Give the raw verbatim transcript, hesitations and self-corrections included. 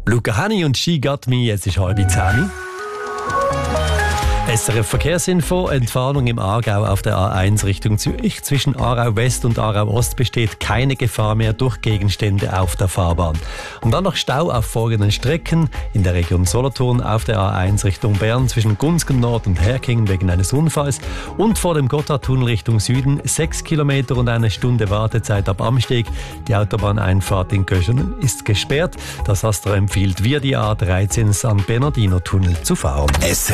Luca Hänni und «She Got Me», es ist halb zehn. S R F Verkehrsinfo. Entwarnung im Aargau auf der A eins Richtung Zürich. Zwischen Aarau West und Aarau Ost besteht keine Gefahr mehr durch Gegenstände auf der Fahrbahn. Und dann noch Stau auf folgenden Strecken. In der Region Solothurn auf der A eins Richtung Bern zwischen Gunzgen Nord und Herking wegen eines Unfalls. Und vor dem Gotthardtunnel Richtung Süden sechs Kilometer und eine Stunde Wartezeit ab Amsteg. Die Autobahneinfahrt in Göschenen ist gesperrt. Das Astra empfiehlt via die A dreizehn San Bernardino Tunnel zu fahren.